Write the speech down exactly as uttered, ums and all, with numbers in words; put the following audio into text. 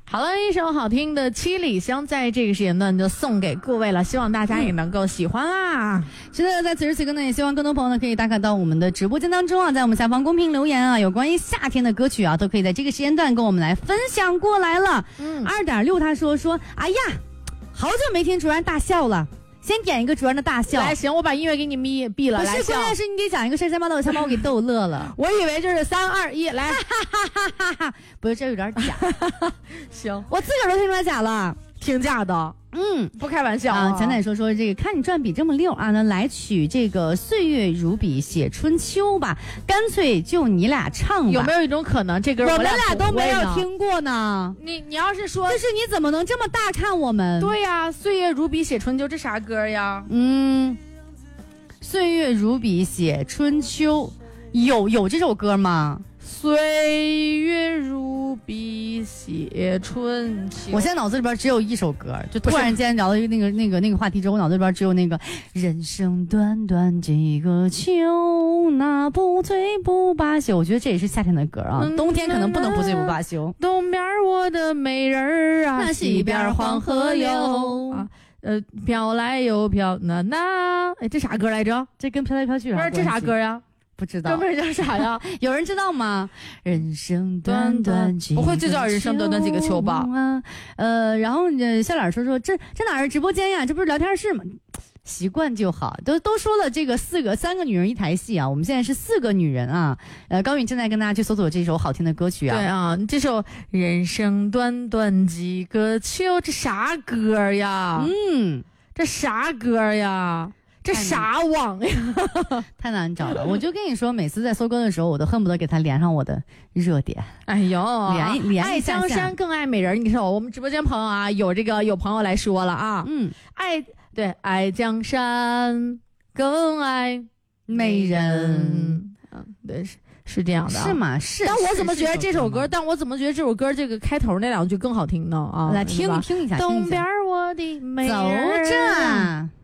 好了，一首好听的《七里香》在这个时间段就送给各位了，希望大家也能够喜欢啊。 是的，在此时此刻呢，也希望更多朋友呢可以打卡到我们的直播间当中啊，在我们下方公屏留言啊，有关于夏天的歌曲啊，都可以在这个时间段跟我们来分享过来了。嗯，二点六他说说，哎呀，好久没听卓然大笑了。先点一个卓然的大笑， 来，行，我把音乐给你闭闭了。 不是，关键是你得讲一个神神八道，想把我给逗乐了。 我以为就是三二一，来， 哈哈哈哈哈！不是，这有点假。 行， 我自个儿都听出来假了， 挺假的。 嗯， 不开玩笑啊！ 咱得说说这个，看你转笔这么溜啊，那来取这个岁月如笔写春秋吧，干脆就你俩唱吧。 有没有一种可能，这歌我们俩都没有听过呢？ 你你要是说， 就是你怎么能这么大看我们？ 对呀，岁月如笔写春秋，这啥歌呀？ 嗯，岁月如笔写春秋，有有这首歌吗？ 岁月如笔写春秋。 我现在脑子里边只有一首歌，就突然间聊到那个那个那个话题之后，我脑子里边只有那个人生短短几个秋，那不醉不罢休。我觉得这也是夏天的歌啊，嗯、冬天可能不能不醉不罢休。 东边我的美人儿啊， 那西边黄河流啊。呃，飘来又飘，那那，哎，这啥歌来着？ 这跟飘来飘去不是这啥歌呀？ 不知道， 歌名叫啥呀？ 有人知道吗？人生短短几个秋， 不会就叫人生短短几个秋吧？ 啊，呃，然后呃，小脸说说这这哪是直播间呀？这不是聊天室吗？习惯就好，都都说了这个四个三个女人一台戏啊，我们现在是四个女人啊。呃，高允正在跟大家去搜索这首好听的歌曲啊。 对啊，这首人生短短几个秋，这啥歌呀？ 嗯， 这啥歌呀？这啥网呀？ 太难找了。我就跟你说，每次在搜歌的时候，我都恨不得给他连上我的热点。 哎呦， 连连爱江山更爱美人。你说我们直播间朋友啊，有这个有朋友来说了啊，嗯，爱对爱江山更爱美人。嗯，对是。是这样的、啊， 是吗？是。 但我怎么觉得这首歌？但我怎么觉得这首歌这个开头那两句更好听呢？啊， 来听听一下。 东边我的美人走着。